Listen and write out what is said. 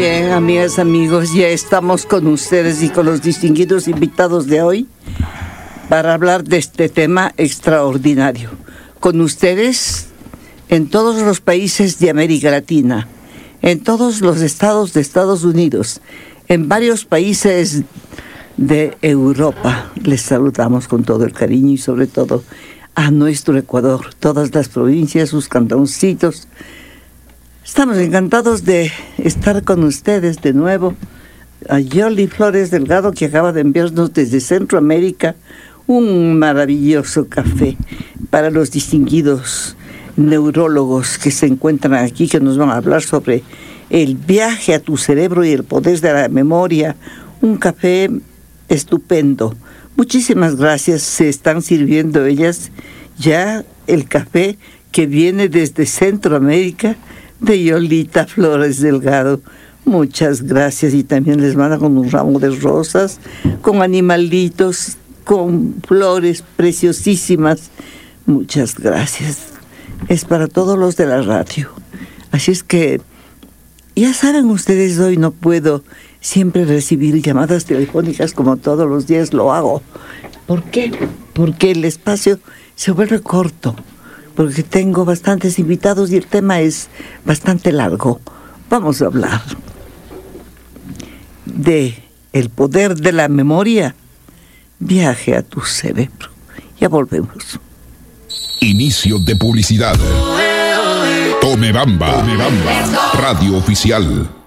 Bien, amigas, amigos, ya estamos con ustedes y con los distinguidos invitados de hoy para hablar de este tema extraordinario. Con ustedes en todos los países de América Latina, en todos los estados de Estados Unidos, en varios países de Europa. Les saludamos con todo el cariño y sobre todo a nuestro Ecuador, todas las provincias, sus cantoncitos. Estamos encantados de estar con ustedes de nuevo. A Yoli Flores Delgado, que acaba de enviarnos desde Centroamérica un maravilloso café para los distinguidos neurólogos que se encuentran aquí, que nos van a hablar sobre el viaje a tu cerebro y el poder de la memoria. Un café estupendo. Muchísimas gracias. Se están sirviendo ellas ya el café que viene desde Centroamérica, de Yolita Flores Delgado. Muchas gracias. Y también les manda con un ramo de rosas, con animalitos, con flores preciosísimas. Muchas gracias. Es para todos los de la radio. Así es que, ya saben ustedes, hoy no puedo siempre recibir llamadas telefónicas como todos los días lo hago. ¿Por qué? Porque el espacio se vuelve corto, porque tengo bastantes invitados y el tema es bastante largo. Vamos a hablar de el poder de la memoria. Viaje a tu cerebro. Ya volvemos. Inicio de publicidad. Tome Bamba, Radio Oficial.